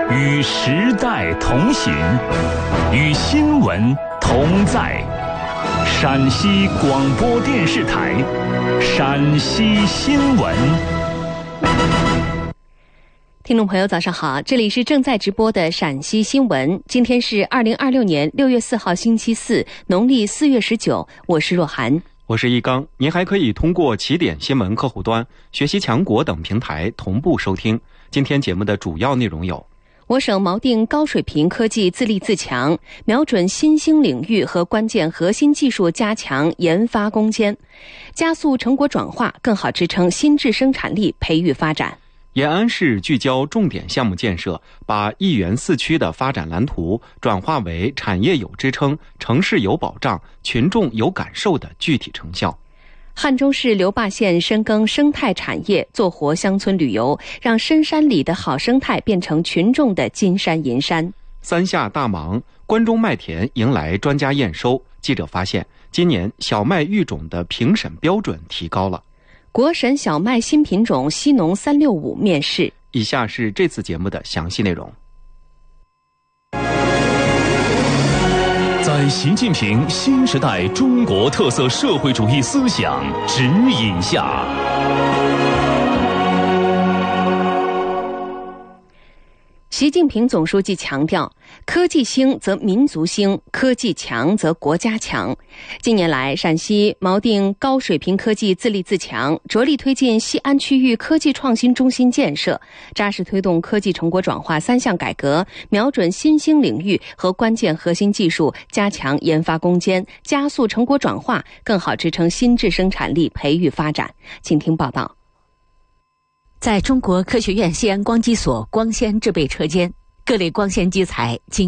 与时代同行，与新闻同在。陕西广播电视台陕西新闻。 听众朋友早上好，这里是正在直播的陕西新闻。今天是2026年6月4号星期四，农历4月19，我是若涵， 我是一刚。您还可以通过起点新闻客户端、学习强国等平台同步收听。今天节目的主要内容有： 我省锚定高水平科技自立自强，瞄准新兴领域和关键核心技术加强研发攻坚，加速成果转化，更好支撑新质生产力培育发展。 延安市聚焦重点项目建设，把一园四区的发展蓝图转化为产业有支撑、城市有保障、群众有感受的具体成效。 汉中市留坝县深耕生态产业，做活乡村旅游，让深山里的好生态变成群众的金山银山。 三下大忙，关中麦田迎来专家验收。记者发现，今年小麦育种的评审标准提高了。 国审小麦新品种西农365面世。 以下是这次节目的详细内容。 在习近平新时代中国特色社会主义思想指引下， 习近平总书记强调，科技兴则民族兴，科技强则国家强。近年来，陕西锚定高水平科技自立自强，着力推进西安区域科技创新中心建设，扎实推动科技成果转化3项改革，瞄准新兴领域和关键核心技术，加强研发攻坚，加速成果转化，更好支撑新质生产力培育发展。请听报道。 在中国科学院西安光机所光纤制备车间，各类光纤机材经